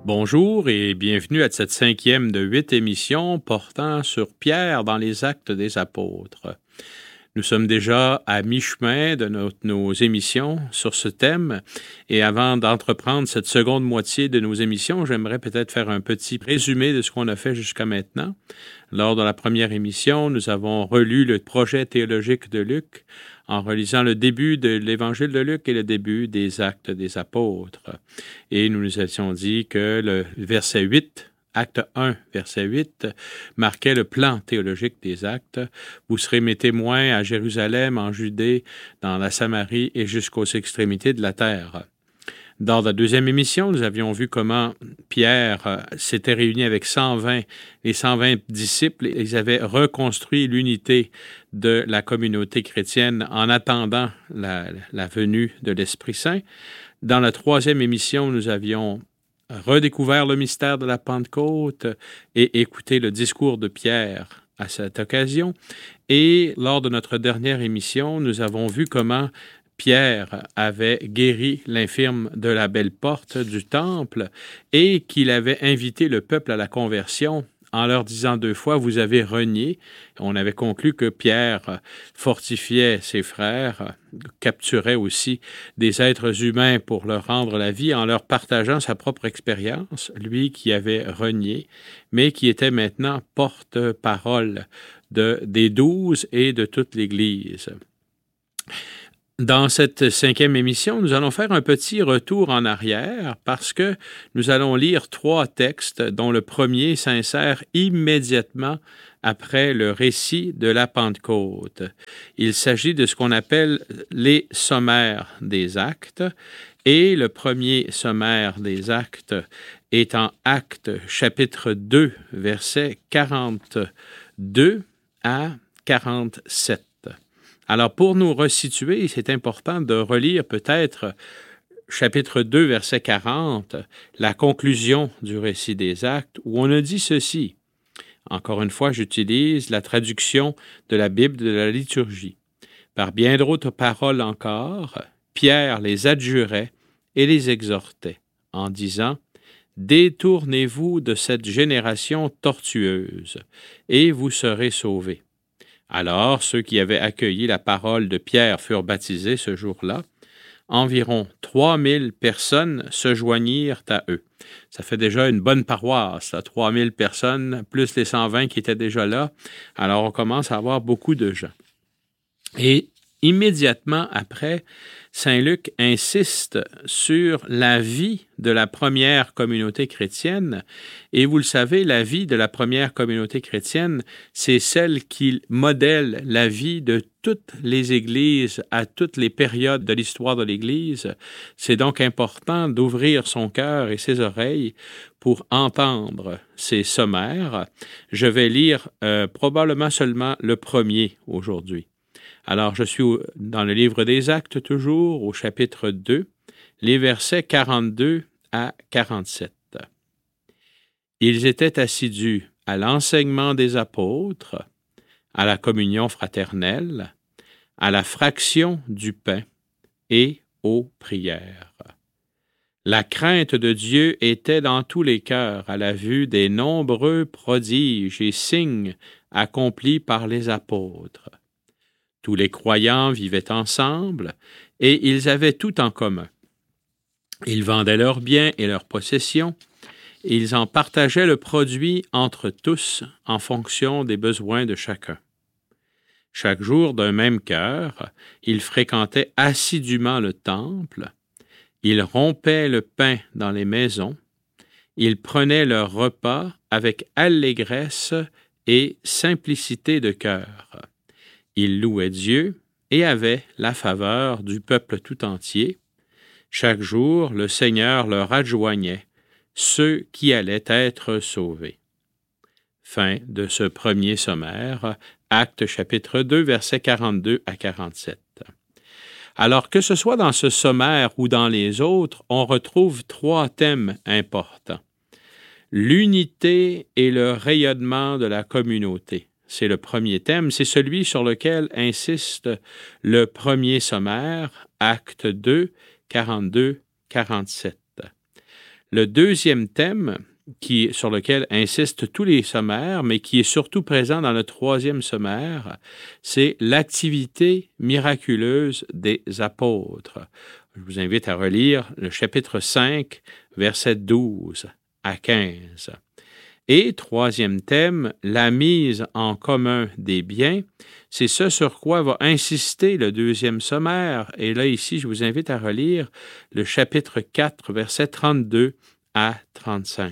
Bonjour et bienvenue à cette 5e de 8 émissions portant sur Pierre dans les Actes des Apôtres. Nous sommes déjà à mi-chemin de nos émissions sur ce thème et avant d'entreprendre cette seconde moitié de nos émissions, j'aimerais peut-être faire un petit résumé de ce qu'on a fait jusqu'à maintenant. Lors de la première émission, nous avons relu le projet théologique de Luc en relisant le début de l'Évangile de Luc et le début des Actes des Apôtres. Et nous nous étions dit que le verset 8, Acte 1, verset 8, marquait le plan théologique des actes. Vous serez mes témoins à Jérusalem, en Judée, dans la Samarie et jusqu'aux extrémités de la terre. Dans la deuxième émission, nous avions vu comment Pierre s'était réuni avec les 120 disciples. Ils avaient reconstruit l'unité de la communauté chrétienne en attendant la venue de l'Esprit Saint. Dans la troisième émission, nous avions redécouvert le mystère de la Pentecôte et écouté le discours de Pierre à cette occasion. Et lors de notre dernière émission, nous avons vu comment Pierre avait guéri l'infirme de la belle porte du temple et qu'il avait invité le peuple à la conversion en leur disant 2 fois, vous avez renié. On avait conclu que Pierre fortifiait ses frères, capturait aussi des êtres humains pour leur rendre la vie en leur partageant sa propre expérience, lui qui avait renié, mais qui était maintenant porte-parole des 12 et de toute l'Église. Dans cette 5e émission, nous allons faire un petit retour en arrière parce que nous allons lire 3 textes dont le premier s'insère immédiatement après le récit de la Pentecôte. Il s'agit de ce qu'on appelle les sommaires des actes et le premier sommaire des actes est en Actes chapitre 2, versets 42 à 47. Alors, pour nous resituer, c'est important de relire peut-être chapitre 2, verset 40, la conclusion du récit des actes, où on a dit ceci. Encore une fois, j'utilise la traduction de la Bible de la liturgie. Par bien d'autres paroles encore, Pierre les adjurait et les exhortait, en disant « Détournez-vous de cette génération tortueuse, et vous serez sauvés. » Alors, ceux qui avaient accueilli la parole de Pierre furent baptisés ce jour-là. Environ 3000 personnes se joignirent à eux. Ça fait déjà une bonne paroisse, 3000 personnes, plus les 120 qui étaient déjà là. Alors, on commence à avoir beaucoup de gens. Et immédiatement après, Saint Luc insiste sur la vie de la première communauté chrétienne. Et vous le savez, la vie de la première communauté chrétienne, c'est celle qui modèle la vie de toutes les églises à toutes les périodes de l'histoire de l'Église. C'est donc important d'ouvrir son cœur et ses oreilles pour entendre ces sommaires. Je vais lire probablement seulement le premier aujourd'hui. Alors, je suis dans le livre des Actes toujours, au chapitre 2, les versets 42 à 47. Ils étaient assidus à l'enseignement des apôtres, à la communion fraternelle, à la fraction du pain et aux prières. La crainte de Dieu était dans tous les cœurs à la vue des nombreux prodiges et signes accomplis par les apôtres. Tous les croyants vivaient ensemble et ils avaient tout en commun. Ils vendaient leurs biens et leurs possessions et ils en partageaient le produit entre tous en fonction des besoins de chacun. Chaque jour, d'un même cœur, ils fréquentaient assidûment le temple, ils rompaient le pain dans les maisons, ils prenaient leur repas avec allégresse et simplicité de cœur. Ils louaient Dieu et avaient la faveur du peuple tout entier. Chaque jour, le Seigneur leur adjoignait ceux qui allaient être sauvés. Fin de ce premier sommaire, Actes chapitre 2, versets 42 à 47. Alors que ce soit dans ce sommaire ou dans les autres, on retrouve 3 thèmes importants. L'unité et le rayonnement de la communauté. C'est le premier thème, c'est celui sur lequel insiste le premier sommaire, Acte 2, 42-47. Le deuxième thème, sur lequel insistent tous les sommaires, mais qui est surtout présent dans le troisième sommaire, c'est l'activité miraculeuse des apôtres. Je vous invite à relire le chapitre 5, versets 12 à 15. Et troisième thème, la mise en commun des biens, c'est ce sur quoi va insister le deuxième sommaire. Et là, ici, je vous invite à relire le chapitre 4, versets 32 à 35.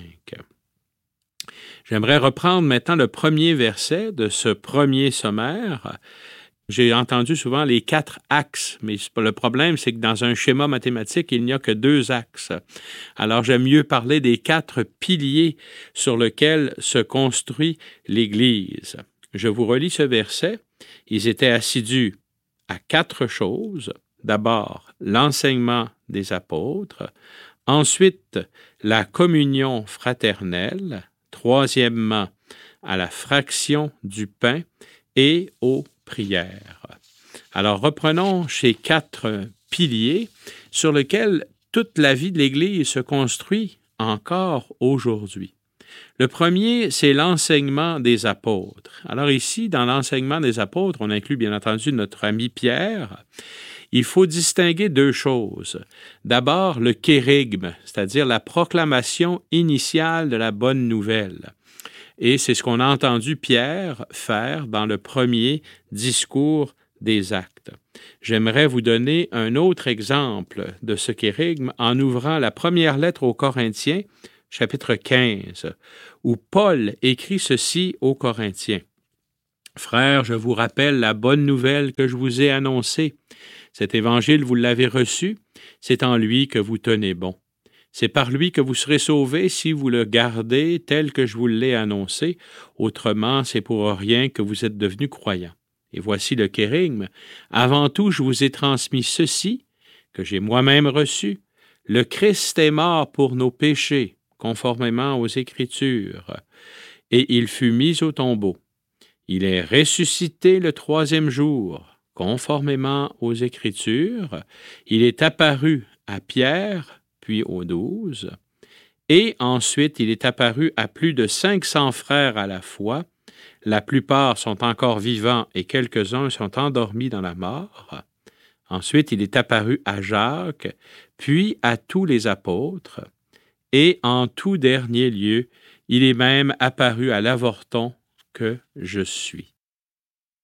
J'aimerais reprendre maintenant le premier verset de ce premier sommaire. J'ai entendu souvent les 4 axes, mais le problème, c'est que dans un schéma mathématique, il n'y a que 2 axes. Alors, j'aime mieux parler des 4 piliers sur lesquels se construit l'Église. Je vous relis ce verset. Ils étaient assidus à 4 choses. D'abord, l'enseignement des apôtres. Ensuite, la communion fraternelle. Troisièmement, à la fraction du pain et aux prières. Alors, reprenons ces 4 piliers sur lesquels toute la vie de l'Église se construit encore aujourd'hui. Le premier, c'est l'enseignement des apôtres. Alors ici, dans l'enseignement des apôtres, on inclut bien entendu notre ami Pierre. Il faut distinguer 2 choses. D'abord, le kérygme, c'est-à-dire la proclamation initiale de la bonne nouvelle. Et c'est ce qu'on a entendu Pierre faire dans le premier discours des Actes. J'aimerais vous donner un autre exemple de ce kérygme en ouvrant la première lettre aux Corinthiens, chapitre 15, où Paul écrit ceci aux Corinthiens. « Frères, je vous rappelle la bonne nouvelle que je vous ai annoncée. Cet évangile, vous l'avez reçu, c'est en lui que vous tenez bon. C'est par lui que vous serez sauvés si vous le gardez tel que je vous l'ai annoncé. Autrement, c'est pour rien que vous êtes devenus croyants. Et voici le kérygme. Avant tout, je vous ai transmis ceci, que j'ai moi-même reçu. Le Christ est mort pour nos péchés, conformément aux Écritures, et il fut mis au tombeau. Il est ressuscité le 3e jour, conformément aux Écritures. Il est apparu à Pierre, puis aux 12, et ensuite il est apparu à plus de 500 frères à la fois. La plupart sont encore vivants et quelques-uns sont endormis dans la mort. Ensuite, il est apparu à Jacques, puis à tous les apôtres, et en tout dernier lieu, il est même apparu à l'avorton que je suis.